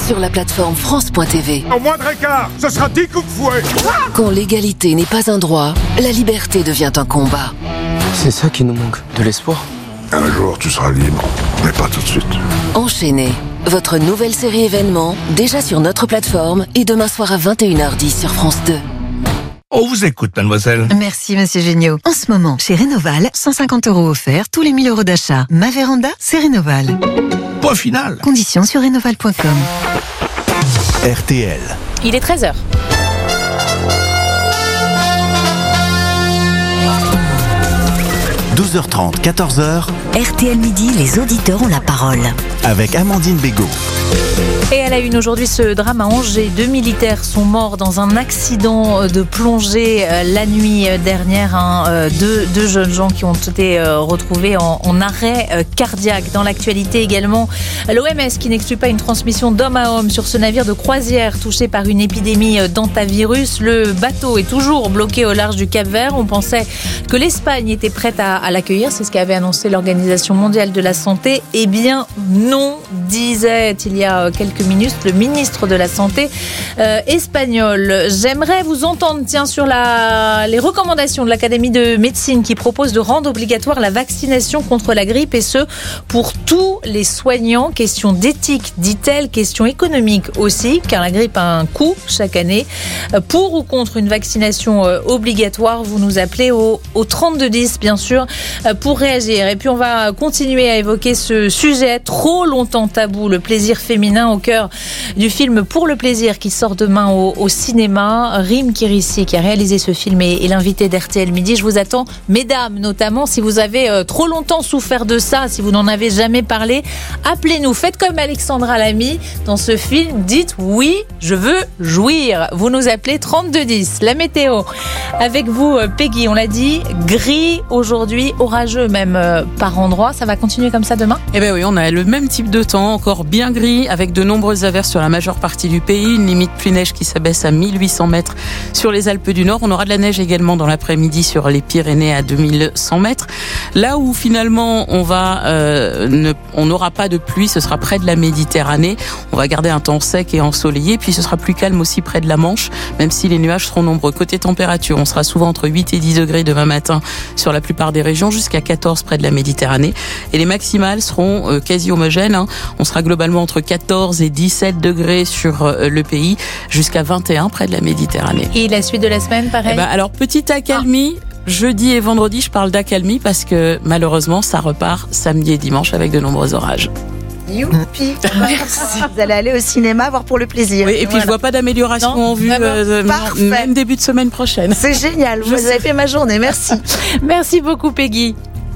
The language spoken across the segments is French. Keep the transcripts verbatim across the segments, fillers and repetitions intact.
sur la plateforme France point T V. Au moindre écart, ce sera dix coups de fouet. Quand l'égalité n'est pas un droit, la liberté devient un combat. C'est ça qui nous manque, de l'espoir. Un jour, tu seras libre, mais pas tout de suite. Enchaîné, votre nouvelle série événement, déjà sur notre plateforme et demain soir à vingt et une heures dix sur France deux. On vous écoute, mademoiselle. Merci, monsieur Géniaud. En ce moment, chez Rénoval, cent cinquante euros offerts tous les mille euros d'achat. Ma véranda, c'est Rénoval. Point final. Conditions sur rénoval point com. R T L. Il est treize heures. douze heures trente, quatorze heures. R T L Midi, les auditeurs ont la parole. Avec Amandine Bégaud. Et à la une aujourd'hui, ce drame à Angers. Deux militaires sont morts dans un accident de plongée la nuit dernière. Hein. Deux, deux jeunes gens qui ont été retrouvés en, en arrêt cardiaque. Dans l'actualité également, l'O M S qui n'exclut pas une transmission d'homme à homme sur ce navire de croisière touché par une épidémie d'hantavirus. Le bateau est toujours bloqué au large du Cap-Vert. On pensait que l'Espagne était prête à, à l'accueillir. C'est ce qu'avait annoncé l'Organisation mondiale de la santé. Eh bien non, disait il y a quelques minutes le ministre de la Santé euh, espagnol. J'aimerais vous entendre tiens, sur la, les recommandations de l'Académie de médecine qui propose de rendre obligatoire la vaccination contre la grippe et ce, pour tous les soignants. Question d'éthique, dit-elle, question économique aussi, car la grippe a un coût chaque année. Pour ou contre une vaccination euh, obligatoire, vous nous appelez au, au trente-deux dix, bien sûr, euh, pour réagir. Et puis on va continuer à évoquer ce sujet trop longtemps tabou, le plaisir féminin au cœur du film Pour le plaisir qui sort demain au, au cinéma. Rim Kérissi qui a réalisé ce film et, et l'invité d'R T L Midi. Je vous attends, mesdames notamment, si vous avez euh, trop longtemps souffert de ça, si vous n'en avez jamais parlé, appelez-nous. Faites comme Alexandra Lamy dans ce film. Dites oui, je veux jouir. Vous nous appelez trente-deux dix. La météo avec vous, Peggy. On l'a dit, gris aujourd'hui, orageux même euh, par endroits. Ça va continuer comme ça demain ? Eh bien oui, on a le même type de temps, encore bien gris, avec de nombreuses averses sur la majeure partie du pays, une limite pluie-neige qui s'abaisse à mille huit cents mètres sur les Alpes du Nord. On aura de la neige également dans l'après-midi sur les Pyrénées à deux mille cent mètres. Là où finalement on va, euh, ne, on n'aura pas de pluie, ce sera près de la Méditerranée. On va garder un temps sec et ensoleillé, puis ce sera plus calme aussi près de la Manche, même si les nuages seront nombreux. Côté température, on sera souvent entre huit et dix degrés demain matin sur la plupart des régions, jusqu'à quatorze près de la Méditerranée. Et les maximales seront euh, quasi homogènes. Hein. On sera globalement entre quatorze et dix-sept degrés sur euh, le pays, jusqu'à vingt et un près de la Méditerranée. Et la suite de la semaine, pareil ? Eh ben, alors, petite accalmie. Ah. Jeudi et vendredi, je parle d'accalmie parce que malheureusement, ça repart samedi et dimanche avec de nombreux orages. Youpi. Merci. Vous allez aller au cinéma voir Pour le plaisir. Oui, et puis voilà. Je vois pas d'amélioration non, en vue, euh, même début de semaine prochaine. C'est génial, vous avez fait ma journée, merci. Merci beaucoup Peggy.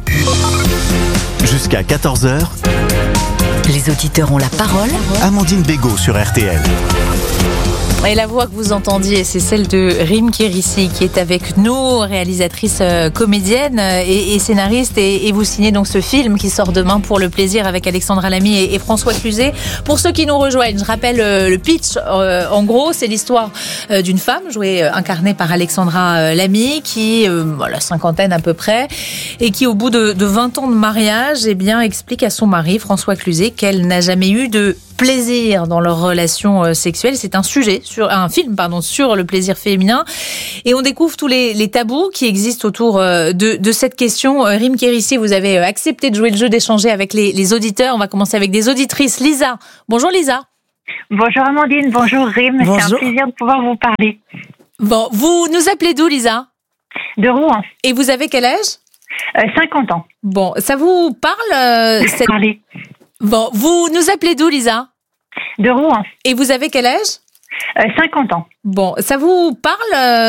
Jusqu'à quatorze heures. Les auditeurs ont la parole. Amandine Bégaud sur R T L. Et la voix que vous entendiez, c'est celle de Rim Kérissi qui est avec nous, réalisatrice euh, comédienne et, et scénariste. Et, et vous signez donc ce film qui sort demain Pour le plaisir avec Alexandra Lamy et, et François Cluzet. Pour ceux qui nous rejoignent, je rappelle euh, le pitch. Euh, en gros, c'est l'histoire euh, d'une femme jouée, euh, incarnée par Alexandra euh, Lamy, qui euh, a la cinquantaine à peu près, et qui au bout de, de vingt ans de mariage, eh bien, explique à son mari, François Cluzet, qu'elle n'a jamais eu de plaisir dans leur relation euh, sexuelle. C'est un sujet, sur un film pardon, sur le plaisir féminin. Et on découvre tous les, les tabous qui existent autour euh, de, de cette question. Euh, Rim Kérissi, vous avez euh, accepté de jouer le jeu, d'échanger avec les, les auditeurs. On va commencer avec des auditrices. Lisa. Bonjour Lisa. Bonjour Amandine, bonjour Rim. Bonjour. C'est un plaisir de pouvoir vous parler. Bon, vous nous appelez d'où Lisa ? De Rouen. Et vous avez quel âge ? euh, cinquante ans. Bon, ça vous parle euh, cette... Parler. Bon, vous nous appelez d'où Lisa ? De Rouen. Et vous avez quel âge ? euh, cinquante ans. Bon, ça vous parle euh,